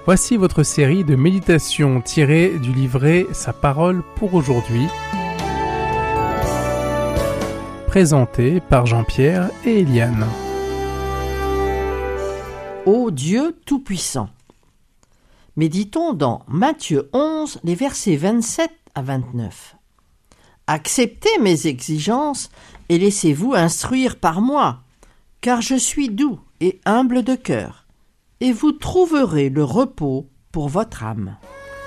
Voici votre série de méditations tirées du livret Sa parole pour aujourd'hui, présentée par Jean-Pierre et Eliane. Ô Dieu Tout-Puissant. Méditons dans Matthieu 11, les versets 27 à 29. Acceptez mes exigences et laissez-vous instruire par moi, car je suis doux et humble de cœur, et vous trouverez le repos pour votre âme.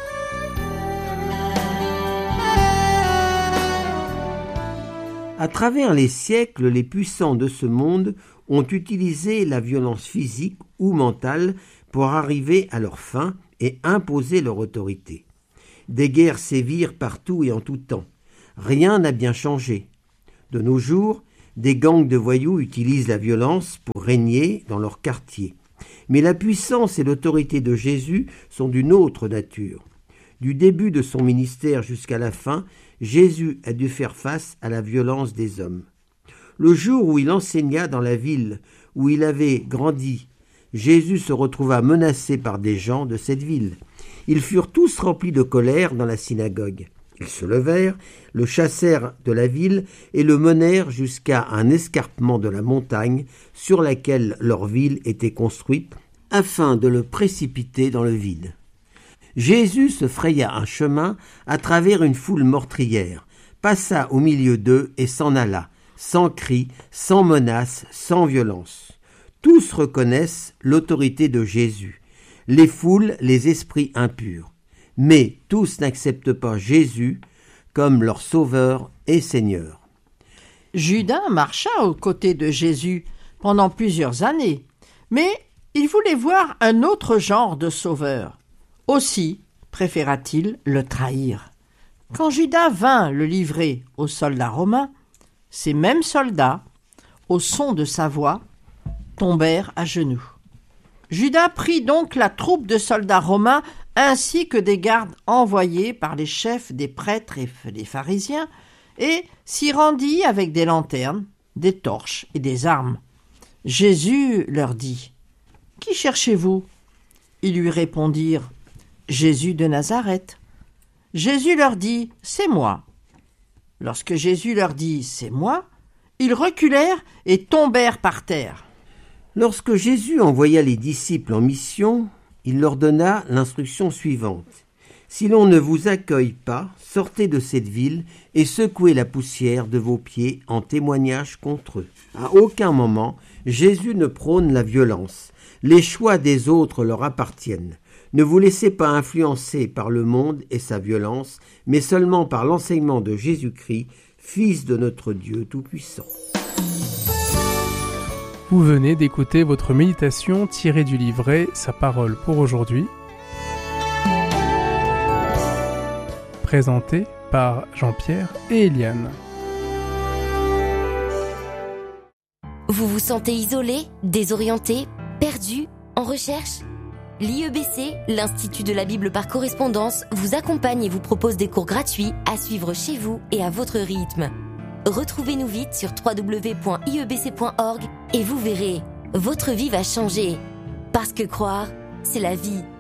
À travers les siècles, les puissants de ce monde ont utilisé la violence physique ou mentale pour arriver à leur fin et imposer leur autorité. Des guerres sévirent partout et en tout temps. Rien n'a bien changé. De nos jours, des gangs de voyous utilisent la violence pour régner dans leur quartier. Mais la puissance et l'autorité de Jésus sont d'une autre nature. Du début de son ministère jusqu'à la fin, Jésus a dû faire face à la violence des hommes. Le jour où il enseigna dans la ville où il avait grandi, Jésus se retrouva menacé par des gens de cette ville. Ils furent tous remplis de colère dans la synagogue. Ils se levèrent, le chassèrent de la ville et le menèrent jusqu'à un escarpement de la montagne sur laquelle leur ville était construite, afin de le précipiter dans le vide. Jésus se fraya un chemin à travers une foule meurtrière, passa au milieu d'eux et s'en alla, sans cris, sans menaces, sans violence. Tous reconnaissent l'autorité de Jésus, les foules, les esprits impurs. Mais tous n'acceptent pas Jésus comme leur sauveur et Seigneur. Judas marcha aux côtés de Jésus pendant plusieurs années, mais il voulait voir un autre genre de sauveur. Aussi préféra-t-il le trahir. Quand Judas vint le livrer aux soldats romains, ces mêmes soldats, au son de sa voix, tombèrent à genoux. Judas prit donc la troupe de soldats romains ainsi que des gardes envoyés par les chefs des prêtres et des pharisiens, et s'y rendit avec des lanternes, des torches et des armes. Jésus leur dit : « Qui cherchez-vous » Ils lui répondirent : « Jésus de Nazareth. » Jésus leur dit : « C'est moi. » Lorsque Jésus leur dit : « C'est moi », ils reculèrent et tombèrent par terre. Lorsque Jésus envoya les disciples en mission, il leur donna l'instruction suivante. « Si l'on ne vous accueille pas, sortez de cette ville et secouez la poussière de vos pieds en témoignage contre eux. » À aucun moment, Jésus ne prône la violence. Les choix des autres leur appartiennent. Ne vous laissez pas influencer par le monde et sa violence, mais seulement par l'enseignement de Jésus-Christ, Fils de notre Dieu Tout-Puissant. Vous venez d'écouter votre méditation tirée du livret Sa parole pour aujourd'hui, présentée par Jean-Pierre et Eliane. Vous vous sentez isolé, désorienté, perdu, en recherche ? L'IEBC, l'Institut de la Bible par correspondance, vous accompagne et vous propose des cours gratuits à suivre chez vous et à votre rythme. Retrouvez-nous vite sur www.iebc.org et vous verrez, votre vie va changer. Parce que croire, c'est la vie.